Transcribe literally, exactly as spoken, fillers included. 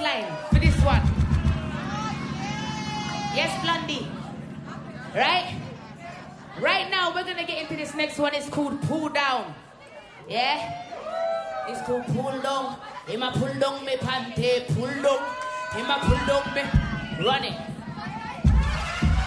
baseline for this one. Yes, Blondie. Right? Right now, we're gonna get into this next one. It's called Pull Down. Yeah? It's called Pull Down. Him a pull down me panty, pull down. Him a pull down me. Run it.